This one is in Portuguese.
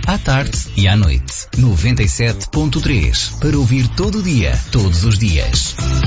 à tarde e à noite. 97.3 para ouvir todo dia, todos os dias.